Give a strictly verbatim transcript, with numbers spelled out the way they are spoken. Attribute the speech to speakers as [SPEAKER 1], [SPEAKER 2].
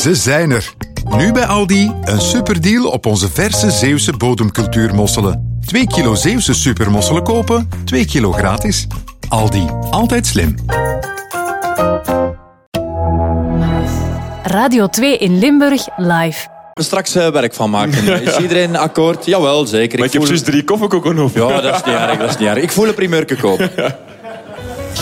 [SPEAKER 1] Ze zijn er. Nu bij Aldi een superdeal op onze verse Zeeuwse bodemcultuurmosselen. Twee kilo Zeeuwse supermosselen kopen, twee kilo gratis. Aldi, altijd slim.
[SPEAKER 2] Radio twee in Limburg live.
[SPEAKER 3] Straks uh, werk van maken. Is iedereen akkoord? Jawel, zeker.
[SPEAKER 4] Maar ik, ik heb
[SPEAKER 3] voel...
[SPEAKER 4] juist drie koffiekoeken op.
[SPEAKER 3] Ja, dat is niet erg, dat is niet erg. Ik voel een primeurke kopen.